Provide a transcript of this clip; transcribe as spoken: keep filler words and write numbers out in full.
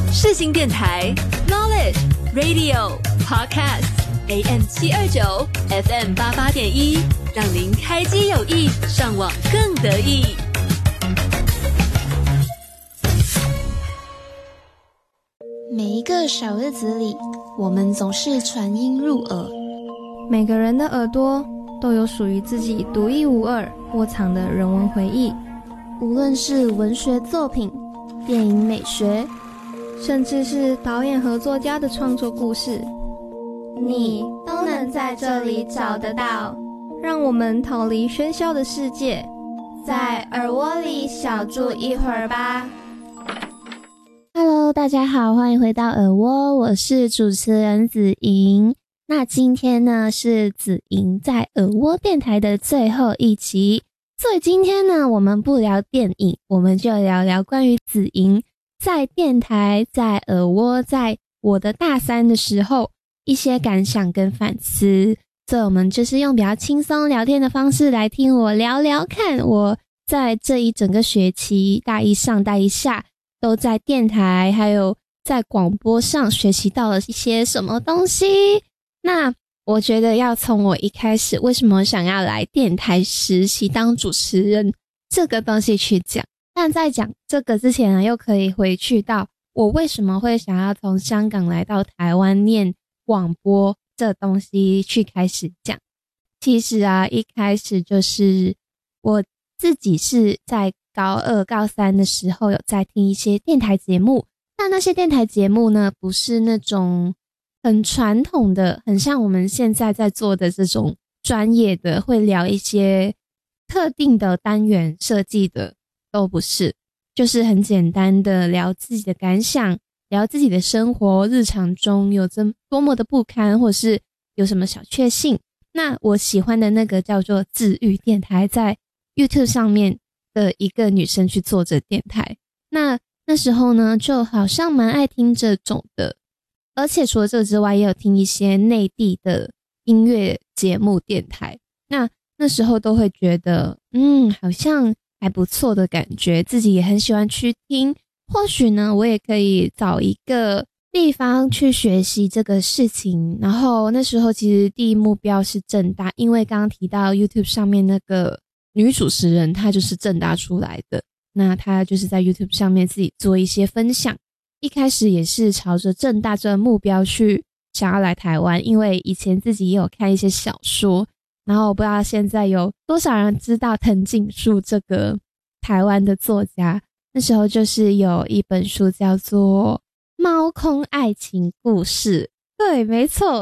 世新电台 Knowledge Radio Podcast A M 七二九 F M 八八点一，让您开机有益，上网更得意。 每一个小日子里，我们总是传音入耳。 每个人的耳朵都有属于自己独一无二窝藏的人文回忆， 无论是文学作品、电影美学， 甚至是导演和作家的创作故事， 你都能在这里找得到。 让我们逃离喧嚣的世界， 在耳窝里小住一会儿吧。Hello， 大家好，欢迎回到耳窝，我是主持人子莹。那今天呢是子莹在耳窝电台的最后一集，所以今天呢我们不聊电影，我们就聊聊关于子莹在电台、在耳窝、在我的大三的时候一些感想跟反思。所以我们就是用比较轻松聊天的方式来听我聊聊看，我在这一整个学期大一上大一下都在电台还有在广播上学习到了一些什么东西。那我觉得要从我一开始为什么想要来电台实习当主持人这个东西去讲，但在讲这个之前呢，又可以回去到我为什么会想要从香港来到台湾念广播这东西去开始讲。其实啊，一开始就是我自己是在高二高三的时候有在听一些电台节目，但那些电台节目呢不是那种很传统的，很像我们现在在做的这种专业的会聊一些特定的单元设计的，都不是，就是很简单的聊自己的感想，聊自己的生活日常中有这多么的不堪，或是有什么小确幸。那我喜欢的那个叫做治愈电台，在 YouTube 上面的一个女生去做着电台，那那时候呢就好像蛮爱听这种的，而且除了这个之外也有听一些内地的音乐节目电台，那那时候都会觉得嗯好像还不错的感觉，自己也很喜欢去听，或许呢我也可以找一个地方去学习这个事情。然后那时候其实第一目标是政大，因为刚刚提到 YouTube 上面那个女主持人她就是政大出来的，那她就是在 YouTube 上面自己做一些分享，一开始也是朝着政大这个目标去想要来台湾，因为以前自己也有看一些小说，然后我不知道现在有多少人知道藤井树这个台湾的作家，那时候就是有一本书叫做《猫空爱情故事》，对，没错，